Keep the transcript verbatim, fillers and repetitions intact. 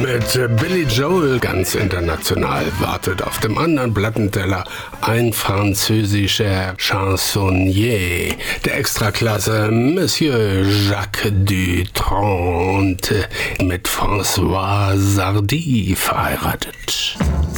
Mit Billy Joel ganz international wartet auf dem anderen Plattenteller ein französischer Chansonnier der Extraklasse, Monsieur Jacques Dutronc, mit Françoise Hardy verheiratet.